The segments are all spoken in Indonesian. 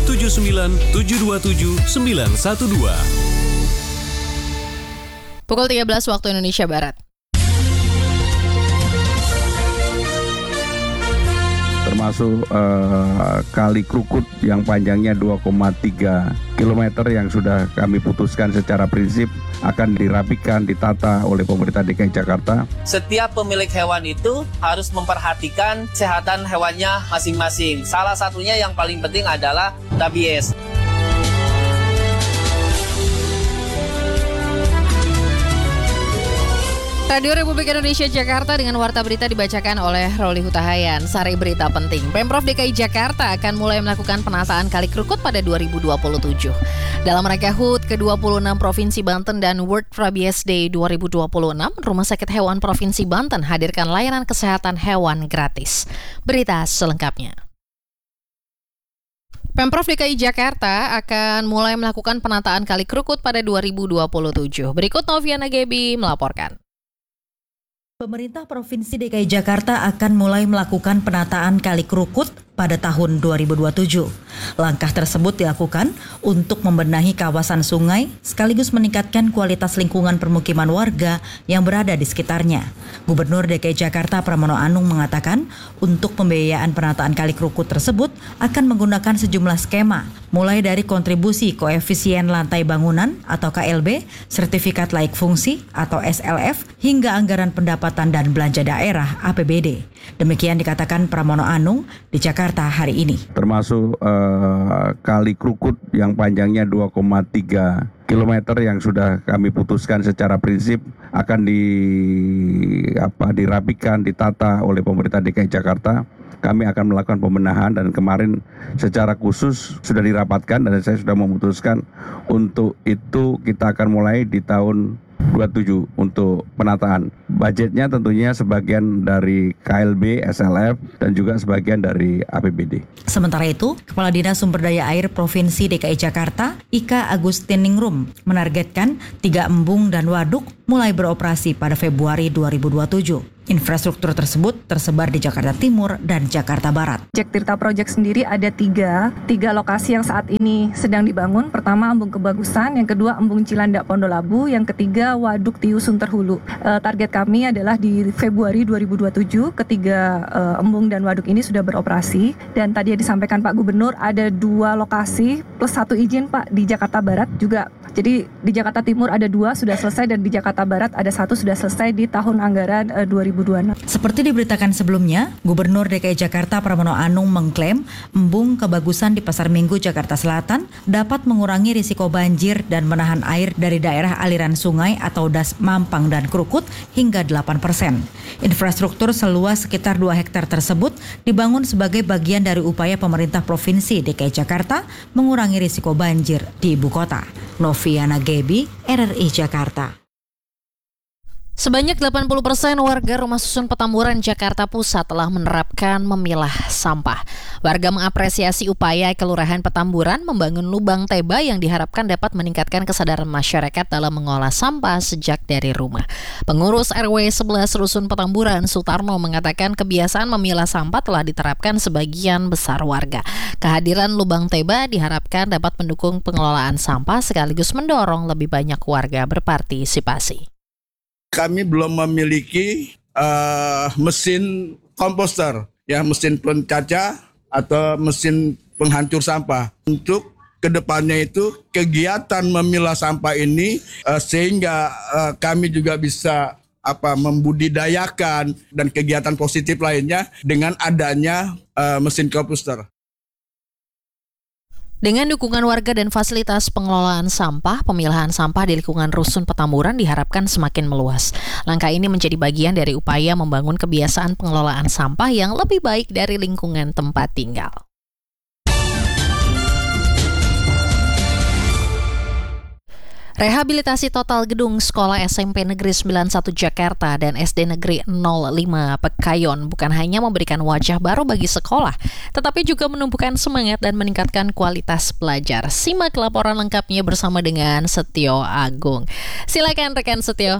79 727 912. Pukul 13 waktu Indonesia Barat. Termasuk Kali Krukut yang panjangnya 2,3 km yang sudah kami putuskan secara prinsip akan dirapikan, ditata oleh pemerintah DKI Jakarta. Setiap pemilik hewan itu harus memperhatikan kesehatan hewannya masing-masing. Salah satunya yang paling penting adalah rabies. Radio Republik Indonesia Jakarta dengan Warta Berita dibacakan oleh Roli Hutahayan. Sari berita penting. Pemprov DKI Jakarta akan mulai melakukan penataan Kali Krukut pada 2027. Dalam rangka HUT ke-26 Provinsi Banten dan World Rabies Day 2026, Rumah Sakit Hewan Provinsi Banten hadirkan layanan kesehatan hewan gratis. Berita selengkapnya. Pemprov DKI Jakarta akan mulai melakukan penataan Kali Krukut pada 2027. Berikut Noviana Gebi melaporkan. Pemerintah Provinsi DKI Jakarta akan mulai melakukan penataan Kali Krukut pada tahun 2027. Langkah tersebut dilakukan untuk membenahi kawasan sungai sekaligus meningkatkan kualitas lingkungan permukiman warga yang berada di sekitarnya. Gubernur DKI Jakarta Pramono Anung mengatakan untuk pembiayaan penataan Kali Krukut tersebut akan menggunakan sejumlah skema, mulai dari kontribusi koefisien lantai bangunan atau KLB, sertifikat layak fungsi atau SLF, hingga anggaran pendapatan dan belanja daerah APBD. Demikian dikatakan Pramono Anung di Jakarta hari ini. Termasuk Kali Krukut yang panjangnya 2,3 km yang sudah kami putuskan secara prinsip akan dirapikan, ditata oleh pemerintah DKI Jakarta. Kami akan melakukan pembenahan dan kemarin secara khusus sudah dirapatkan dan saya sudah memutuskan untuk itu kita akan mulai di tahun 27 untuk penataan. Budgetnya tentunya sebagian dari KLB, SLF, dan juga sebagian dari APBD. Sementara itu, Kepala Dinas Sumber Daya Air Provinsi DKI Jakarta, Ika Agustiningrum, menargetkan 3 embung dan waduk mulai beroperasi pada Februari 2027. Infrastruktur tersebut tersebar di Jakarta Timur dan Jakarta Barat. Project Tirta Project sendiri ada tiga lokasi yang saat ini sedang dibangun. Pertama Embung Kebagusan, yang kedua Embung Cilandak Pondolabu, yang ketiga Waduk Tiu Sunterhulu. Target kami adalah di Februari 2027 ketiga embung dan waduk ini sudah beroperasi. Dan tadi yang disampaikan Pak Gubernur ada 2 lokasi plus 1 izin Pak di Jakarta Barat juga. Jadi di Jakarta Timur ada 2 sudah selesai dan di Jakarta Barat ada 1 sudah selesai di tahun anggaran 2026. Seperti diberitakan sebelumnya, Gubernur DKI Jakarta Pramono Anung mengklaim embung Kebagusan di Pasar Minggu Jakarta Selatan dapat mengurangi risiko banjir dan menahan air dari daerah aliran sungai atau das Mampang dan Krukut hingga 8%. Infrastruktur seluas sekitar 2 hektar tersebut dibangun sebagai bagian dari upaya pemerintah Provinsi DKI Jakarta mengurangi risiko banjir di ibu kota. Noviana Gebi, RRI Jakarta. Sebanyak 80% warga Rumah Susun Petamburan, Jakarta Pusat telah menerapkan memilah sampah. Warga mengapresiasi upaya Kelurahan Petamburan membangun lubang teba yang diharapkan dapat meningkatkan kesadaran masyarakat dalam mengolah sampah sejak dari rumah. Pengurus RW 11 Rusun Petamburan, Sutarno, mengatakan kebiasaan memilah sampah telah diterapkan sebagian besar warga. Kehadiran lubang teba diharapkan dapat mendukung pengelolaan sampah sekaligus mendorong lebih banyak warga berpartisipasi. Kami belum memiliki mesin komposter, ya mesin pencaca atau mesin penghancur sampah. Untuk kedepannya itu kegiatan memilah sampah ini sehingga kami juga bisa membudidayakan dan kegiatan positif lainnya dengan adanya mesin komposter. Dengan dukungan warga dan fasilitas pengelolaan sampah, pemilahan sampah di lingkungan Rusun Petamburan diharapkan semakin meluas. Langkah ini menjadi bagian dari upaya membangun kebiasaan pengelolaan sampah yang lebih baik dari lingkungan tempat tinggal. Rehabilitasi total gedung Sekolah SMP Negeri 91 Jakarta dan SD Negeri 05 Pekayon bukan hanya memberikan wajah baru bagi sekolah, tetapi juga menumbuhkan semangat dan meningkatkan kualitas belajar. Simak laporan lengkapnya bersama dengan Setio Agung. Silakan rekan Setio.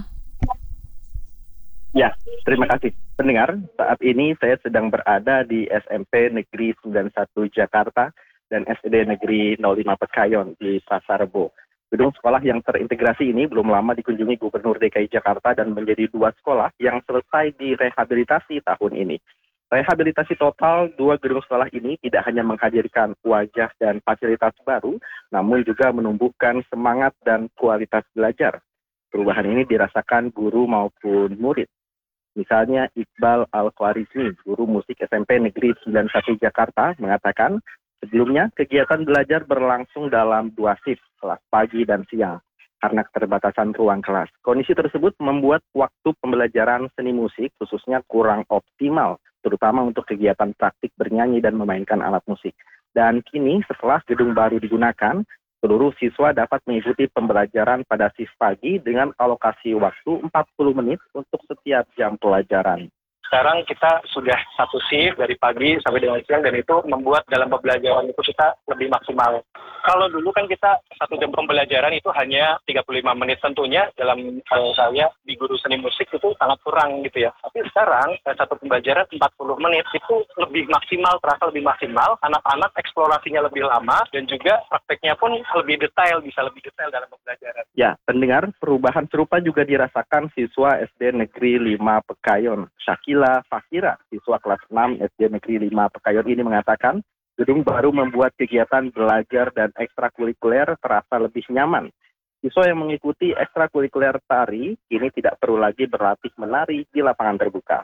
Ya, terima kasih. Pendengar, saat ini saya sedang berada di SMP Negeri 91 Jakarta dan SD Negeri 05 Pekayon di Pasar Rebo. Gedung sekolah yang terintegrasi ini belum lama dikunjungi Gubernur DKI Jakarta dan menjadi 2 sekolah yang selesai direhabilitasi tahun ini. Rehabilitasi total 2 gedung sekolah ini tidak hanya menghadirkan wajah dan fasilitas baru, namun juga menumbuhkan semangat dan kualitas belajar. Perubahan ini dirasakan guru maupun murid. Misalnya Iqbal Al-Khwarizmi, guru musik SMP Negeri 91 Jakarta, mengatakan sebelumnya kegiatan belajar berlangsung dalam 2 shift, kelas pagi dan siang, karena keterbatasan ruang kelas. Kondisi tersebut membuat waktu pembelajaran seni musik khususnya kurang optimal, terutama untuk kegiatan praktik bernyanyi dan memainkan alat musik. Dan kini setelah gedung baru digunakan, seluruh siswa dapat mengikuti pembelajaran pada shift pagi dengan alokasi waktu 40 menit untuk setiap jam pelajaran. Sekarang kita sudah 1 shift dari pagi sampai dengan siang dan itu membuat dalam pembelajaran itu kita lebih maksimal. Kalau dulu kan kita 1 jam pembelajaran itu hanya 35 menit tentunya dalam saya di guru seni musik itu sangat kurang gitu ya. Tapi sekarang 1 pembelajaran 40 menit itu lebih maksimal, terasa lebih maksimal. Anak-anak eksplorasinya lebih lama dan juga prakteknya pun lebih detail, bisa lebih detail dalam pembelajaran. Ya, pendengar, perubahan serupa juga dirasakan siswa SD Negeri 5 Pekayon. Syakila Fakira, siswa kelas 6 SD Negeri 5 Pekayon ini mengatakan, gedung baru membuat kegiatan belajar dan ekstrakurikuler terasa lebih nyaman. Siswa yang mengikuti ekstrakurikuler tari kini tidak perlu lagi berlatih menari di lapangan terbuka.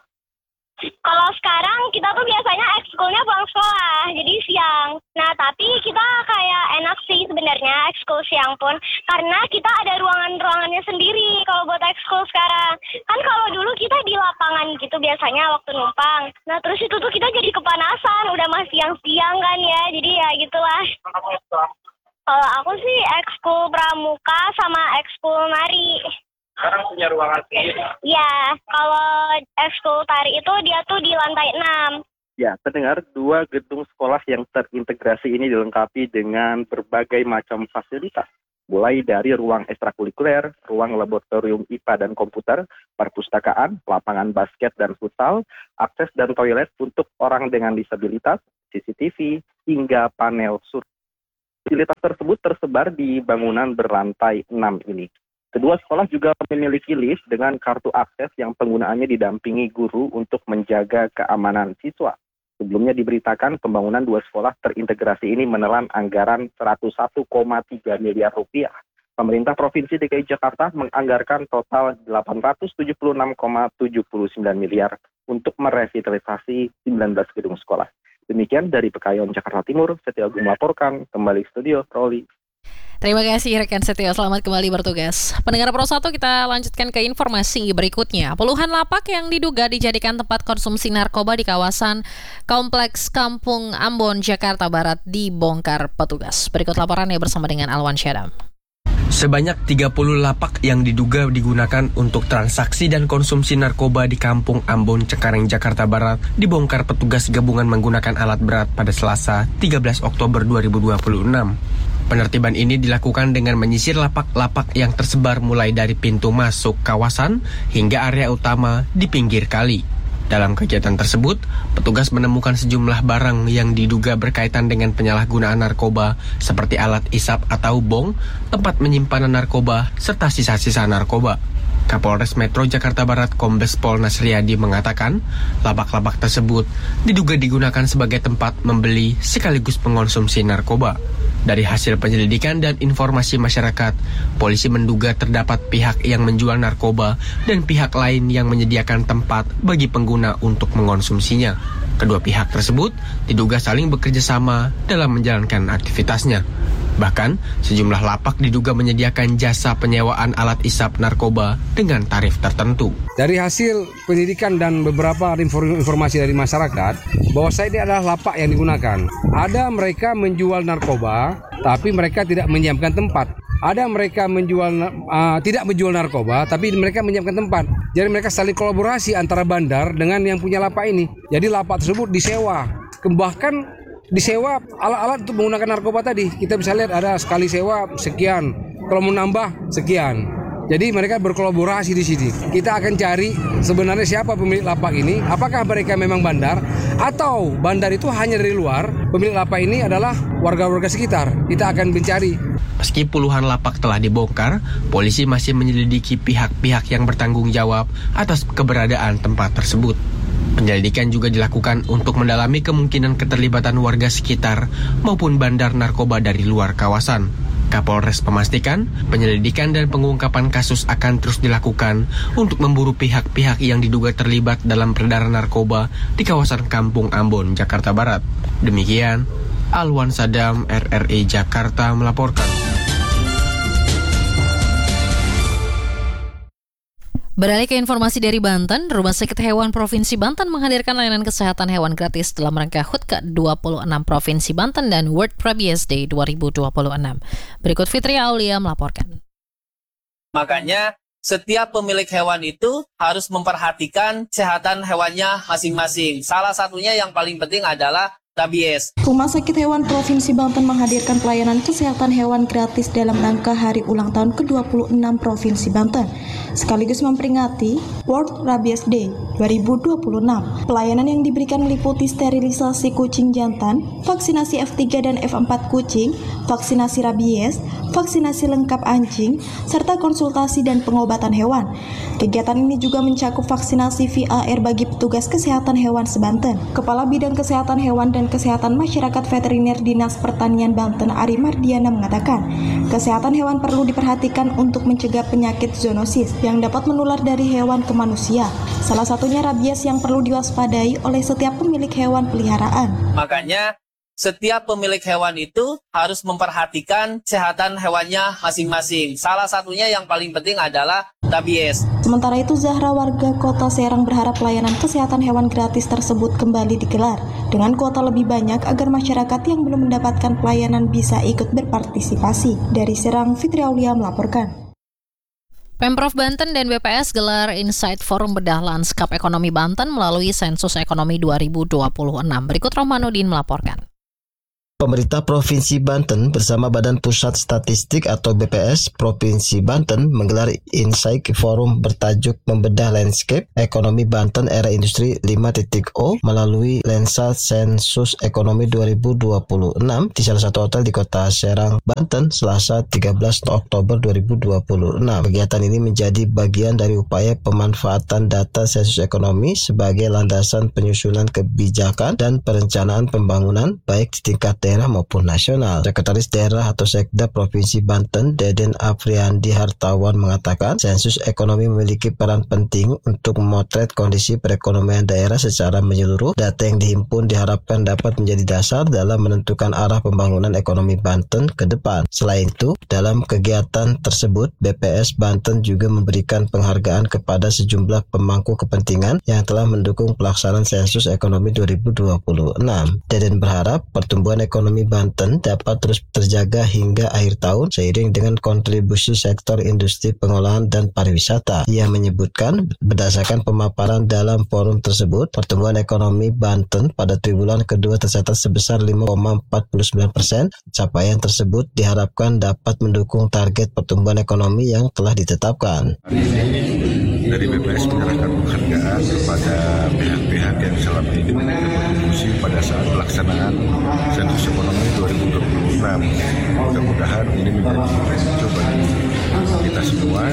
Kalau sekarang kita tuh biasanya ekskulnya pulang sekolah, jadi siang. Nah, tapi kita kayak enak sih sebenarnya ekskul siang pun, karena kita ada ruangannya sendiri kalau buat ekskul sekarang. Kan kalau dulu kita di lapangan gitu biasanya waktu numpang. Nah, terus itu tuh kita jadi kepanasan, udah masih siang-siang kan ya, jadi ya gitulah. Kalau aku sih ekskul pramuka sama ekskul nari. Sekarang punya ruangan sendiri. Ya, kalau ekskul tari itu dia tuh di lantai 6. Ya, pendengar, 2 gedung sekolah yang terintegrasi ini dilengkapi dengan berbagai macam fasilitas. Mulai dari ruang ekstrakurikuler, ruang laboratorium IPA dan komputer, perpustakaan, lapangan basket dan futsal, akses dan toilet untuk orang dengan disabilitas, CCTV, hingga panel surya. Fasilitas tersebut tersebar di bangunan berlantai 6 ini. Kedua sekolah juga memiliki lift dengan kartu akses yang penggunaannya didampingi guru untuk menjaga keamanan siswa. Sebelumnya diberitakan pembangunan 2 sekolah terintegrasi ini menelan anggaran 101,3 miliar rupiah. Pemerintah Provinsi DKI Jakarta menganggarkan total 876,79 miliar untuk merevitalisasi 19 gedung sekolah. Demikian dari Pekayon, Jakarta Timur, Setio Agung melaporkan, kembali studio, Roli. Terima kasih rekan Setio, selamat kembali bertugas. Pendengar Pro 1, kita lanjutkan ke informasi berikutnya. Puluhan lapak yang diduga dijadikan tempat konsumsi narkoba di kawasan Kompleks Kampung Ambon, Jakarta Barat dibongkar petugas. Berikut laporannya bersama dengan Alwan Syadam. Sebanyak 30 lapak yang diduga digunakan untuk transaksi dan konsumsi narkoba di Kampung Ambon, Cengkareng, Jakarta Barat dibongkar petugas gabungan menggunakan alat berat pada Selasa 13 Oktober 2026. Penertiban ini dilakukan dengan menyisir lapak-lapak yang tersebar mulai dari pintu masuk kawasan hingga area utama di pinggir kali. Dalam kegiatan tersebut, petugas menemukan sejumlah barang yang diduga berkaitan dengan penyalahgunaan narkoba seperti alat isap atau bong, tempat penyimpanan narkoba, serta sisa-sisa narkoba. Kapolres Metro Jakarta Barat Kombes Pol Nasriadi mengatakan, lapak-lapak tersebut diduga digunakan sebagai tempat membeli sekaligus mengonsumsi narkoba. Dari hasil penyelidikan dan informasi masyarakat, polisi menduga terdapat pihak yang menjual narkoba dan pihak lain yang menyediakan tempat bagi pengguna untuk mengonsumsinya. Kedua pihak tersebut diduga saling bekerja sama dalam menjalankan aktivitasnya. Bahkan, sejumlah lapak diduga menyediakan jasa penyewaan alat isap narkoba dengan tarif tertentu. Dari hasil penyidikan dan beberapa informasi dari masyarakat, bahwa ini adalah lapak yang digunakan. Ada mereka menjual narkoba, tapi mereka tidak menyiapkan tempat. Ada mereka tidak menjual narkoba, tapi mereka menyiapkan tempat. Jadi mereka saling kolaborasi antara bandar dengan yang punya lapak ini. Jadi lapak tersebut disewa. Bahkan disewa alat-alat untuk menggunakan narkoba tadi. Kita bisa lihat ada sekali sewa sekian, kalau mau nambah sekian. Jadi mereka berkolaborasi di sini. Kita akan cari sebenarnya siapa pemilik lapak ini. Apakah mereka memang bandar atau bandar itu hanya dari luar pemilik lapak ini adalah warga-warga sekitar. Kita akan mencari. Meski puluhan lapak telah dibongkar, polisi masih menyelidiki pihak-pihak yang bertanggung jawab atas keberadaan tempat tersebut. Penyelidikan juga dilakukan untuk mendalami kemungkinan keterlibatan warga sekitar maupun bandar narkoba dari luar kawasan. Kapolres memastikan penyelidikan dan pengungkapan kasus akan terus dilakukan untuk memburu pihak-pihak yang diduga terlibat dalam peredaran narkoba di kawasan Kampung Ambon, Jakarta Barat. Demikian, Alwan Sadam, RRI Jakarta melaporkan. Beralih ke informasi dari Banten, Rumah Sakit Hewan Provinsi Banten menghadirkan layanan kesehatan hewan gratis dalam rangka HUT ke-26 Provinsi Banten dan World Rabies Day 2026. Berikut Fitri Aulia melaporkan. Makanya setiap pemilik hewan itu harus memperhatikan kesehatan hewannya masing-masing. Salah satunya yang paling penting adalah rabies. Rumah Sakit Hewan Provinsi Banten menghadirkan pelayanan kesehatan hewan gratis dalam rangka Hari Ulang Tahun ke-26 Provinsi Banten, sekaligus memperingati World Rabies Day 2026. Pelayanan yang diberikan meliputi sterilisasi kucing jantan, vaksinasi F3 dan F4 kucing, vaksinasi rabies, vaksinasi lengkap anjing, serta konsultasi dan pengobatan hewan. Kegiatan ini juga mencakup vaksinasi VAR bagi petugas kesehatan hewan sebanten. Kepala Bidang Kesehatan Hewan dan Kesehatan Masyarakat Veteriner Dinas Pertanian Banten Ari Mardiana mengatakan, kesehatan hewan perlu diperhatikan untuk mencegah penyakit zoonosis yang dapat menular dari hewan ke manusia. Salah satunya rabies yang perlu diwaspadai oleh setiap pemilik hewan peliharaan. Makanya setiap pemilik hewan itu harus memperhatikan kesehatan hewannya masing-masing. Salah satunya yang paling penting adalah rabies. Sementara itu, Zahra warga Kota Serang berharap pelayanan kesehatan hewan gratis tersebut kembali digelar dengan kuota lebih banyak agar masyarakat yang belum mendapatkan pelayanan bisa ikut berpartisipasi. Dari Serang, Fitri Aulia melaporkan. Pemprov Banten dan BPS gelar Insight Forum Bedah Lanskap Ekonomi Banten melalui Sensus Ekonomi 2026. Berikut Romanudin melaporkan. Pemerintah Provinsi Banten bersama Badan Pusat Statistik atau BPS Provinsi Banten menggelar Insight Forum bertajuk Membedah Landscape Ekonomi Banten Era Industri 5.0 melalui lensa Sensus Ekonomi 2026 di salah satu hotel di Kota Serang, Banten, Selasa 13 Oktober 2026. Kegiatan ini menjadi bagian dari upaya pemanfaatan data sensus ekonomi sebagai landasan penyusunan kebijakan dan perencanaan pembangunan baik di tingkat daerah maupun nasional. Sekretaris Daerah atau Sekda Provinsi Banten, Deden Afriandi Hartawan mengatakan, sensus ekonomi memiliki peran penting untuk memotret kondisi perekonomian daerah secara menyeluruh. Data yang dihimpun diharapkan dapat menjadi dasar dalam menentukan arah pembangunan ekonomi Banten ke depan. Selain itu, dalam kegiatan tersebut, BPS Banten juga memberikan penghargaan kepada sejumlah pemangku kepentingan yang telah mendukung pelaksanaan sensus ekonomi 2026. Deden berharap pertumbuhan ekonomi Banten dapat terus terjaga hingga akhir tahun seiring dengan kontribusi sektor industri pengolahan dan pariwisata. Ia menyebutkan berdasarkan pemaparan dalam forum tersebut, pertumbuhan ekonomi Banten pada triwulan kedua tercatat sebesar 5,49%. Capaian tersebut diharapkan dapat mendukung target pertumbuhan ekonomi yang telah ditetapkan. Dari BPS menyerahkan penghargaan kepada pihak-pihak yang selama ini memberikan kontribusi pada saat pelaksanaan sensus ekonomi 2026. Mudah-mudahan ini menjadi contoh bagi kita semua,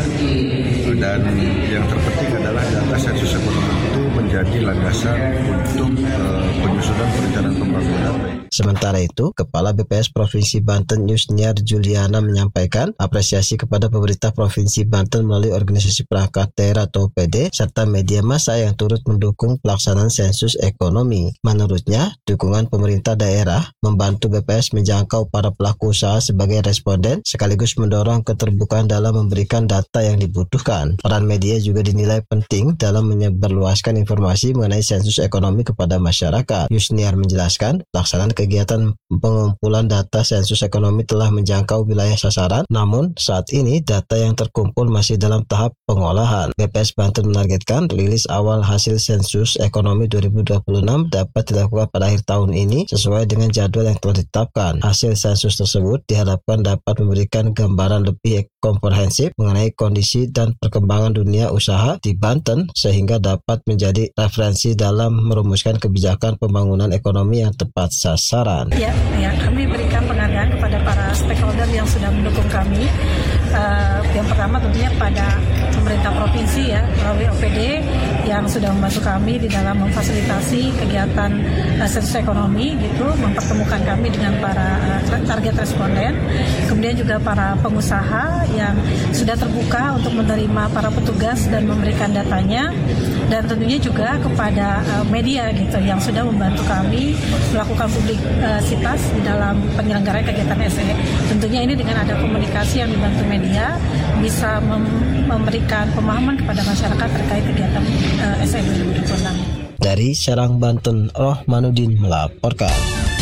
dan yang terpenting adalah data sensus ekonomi itu menjadi landasan untuk penyusunan perencanaan pembangunan. Sementara itu, Kepala BPS Provinsi Banten Yusniar Juliana menyampaikan apresiasi kepada pemerintah Provinsi Banten melalui organisasi perangkat daerah atau OPD serta media massa yang turut mendukung pelaksanaan sensus ekonomi. Menurutnya, dukungan pemerintah daerah membantu BPS menjangkau para pelaku usaha sebagai responden sekaligus mendorong keterbukaan dalam memberikan data yang dibutuhkan. Peran media juga dinilai penting dalam menyebarluaskan informasi mengenai sensus ekonomi kepada masyarakat. Yusniar menjelaskan, pelaksanaan kegiatan pengumpulan data sensus ekonomi telah menjangkau wilayah sasaran, namun saat ini data yang terkumpul masih dalam tahap pengolahan. BPS Banten menargetkan rilis awal hasil sensus ekonomi 2026 dapat dilakukan pada akhir tahun ini sesuai dengan jadwal yang telah ditetapkan. Hasil sensus tersebut diharapkan dapat memberikan gambaran lebih komprehensif mengenai kondisi dan perkembangan dunia usaha di Banten sehingga dapat menjadi referensi dalam merumuskan kebijakan pembangunan ekonomi yang tepat sasaran. Ya, kami berikan penghargaan kepada para stakeholder yang sudah mendukung kami. Yang pertama tentunya pada pemerintah provinsi ya, melalui OPD yang sudah membantu kami di dalam memfasilitasi kegiatan sensus ekonomi gitu, mempertemukan kami dengan para target responden. Kemudian juga para pengusaha yang sudah terbuka untuk menerima para petugas dan memberikan datanya, dan tentunya juga kepada media gitu yang sudah membantu kami melakukan publisitas di dalam penyelenggaraan kegiatan SE. Tentunya ini dengan ada komunikasi yang dibantu media bisa memberikan pemahaman kepada masyarakat terkait kegiatan SE 2026. Dari Serang, Banten, Rohmanuddin melaporkan.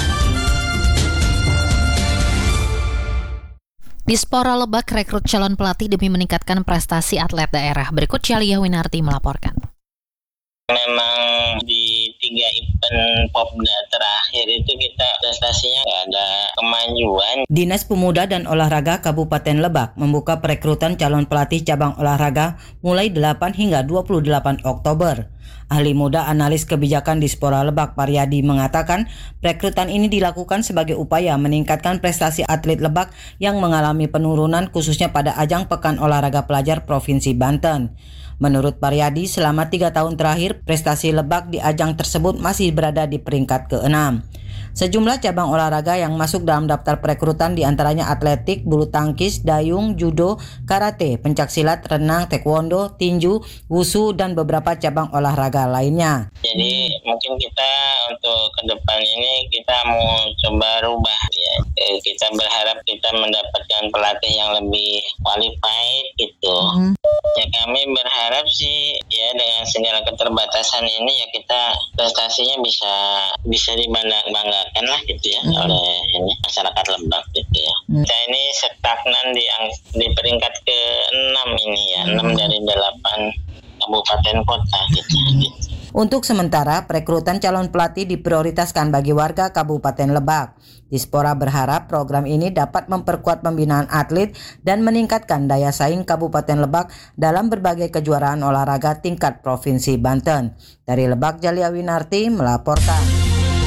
Dispora Lebak rekrut calon pelatih demi meningkatkan prestasi atlet daerah. Berikut Calia Winarti melaporkan. Memang di 3 event Popda terakhir itu kita prestasinya nggak ada kemajuan. Dinas Pemuda dan Olahraga Kabupaten Lebak membuka perekrutan calon pelatih cabang olahraga mulai 8 hingga 28 Oktober. Ahli muda analis kebijakan Dispora Lebak Paryadi mengatakan perekrutan ini dilakukan sebagai upaya meningkatkan prestasi atlet Lebak yang mengalami penurunan khususnya pada ajang Pekan Olahraga Pelajar Provinsi Banten. Menurut Paryadi, selama 3 tahun terakhir, prestasi Lebak di ajang tersebut masih berada di peringkat ke-6. Sejumlah cabang olahraga yang masuk dalam daftar perekrutan diantaranya atletik, bulu tangkis, dayung, judo, karate, pencaksilat, renang, taekwondo, tinju, wusu, dan beberapa cabang olahraga lainnya. Jadi mungkin kita untuk ke depan ini kita mau coba rubah ya. Kita berharap kita mendapatkan pelatih yang lebih qualified gitu. Ya kami berharap sih ya dengan segala keterbatasan ini ya kita prestasinya bisa dibanggakan lah gitu ya oleh ini masyarakat Lebak gitu ya. Kita ini stagnan di peringkat ke-6 ini ya, 6 dari 8 kabupaten kota gitu. Untuk sementara, perekrutan calon pelatih diprioritaskan bagi warga Kabupaten Lebak. Dispora berharap program ini dapat memperkuat pembinaan atlet dan meningkatkan daya saing Kabupaten Lebak dalam berbagai kejuaraan olahraga tingkat Provinsi Banten. Dari Lebak, Calia Winarti melaporkan.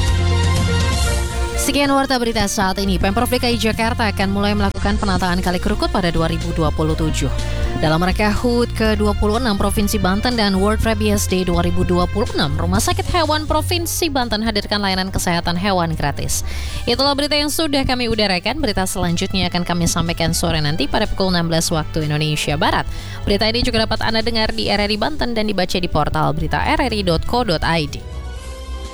Sekian warta berita saat ini. Pemprov DKI Jakarta akan mulai melakukan penataan Kali Krukut pada 2027. Dalam rangka HUT ke-26 Provinsi Banten dan World Rabies Day 2026, Rumah Sakit Hewan Provinsi Banten hadirkan layanan kesehatan hewan gratis. Itulah berita yang sudah kami udarakan. Berita selanjutnya akan kami sampaikan sore nanti pada pukul 16 waktu Indonesia Barat. Berita ini juga dapat Anda dengar di RRI Banten dan dibaca di portal berita rri.co.id.